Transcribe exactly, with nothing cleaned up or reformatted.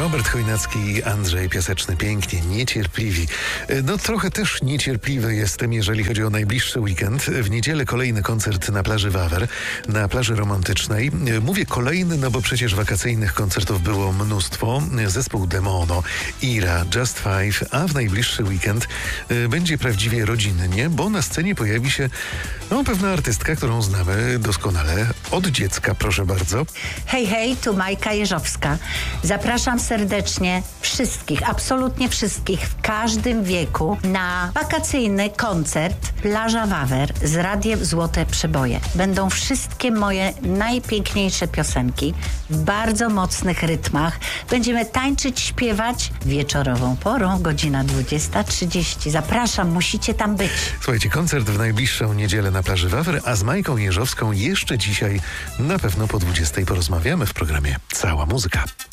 Robert Chojnacki i Andrzej Piaseczny. Pięknie, niecierpliwi. No trochę też niecierpliwy jestem, jeżeli chodzi o najbliższy weekend. W niedzielę kolejny koncert na plaży Wawer, na plaży romantycznej. Mówię kolejny, no bo przecież wakacyjnych koncertów było mnóstwo. Zespół Demono, Ira, Just Five, a w najbliższy weekend będzie prawdziwie rodzinnie, bo na scenie pojawi się no, pewna artystka, którą znamy doskonale od dziecka, proszę bardzo. Hej, hej, tu Majka Jeżowska. Zapraszam serdecznie wszystkich, absolutnie wszystkich w każdym wieku na wakacyjny koncert Plaża Wawer z Radiem Złote Przeboje. Będą wszystkie moje najpiękniejsze piosenki w bardzo mocnych rytmach. Będziemy tańczyć, śpiewać wieczorową porą, godzina dwudziesta trzydzieści. Zapraszam, musicie tam być. Słuchajcie, koncert w najbliższą niedzielę na plaży Wawer, a z Majką Jeżowską jeszcze dzisiaj na pewno po dwudziestej porozmawiamy w programie Cała Muzyka.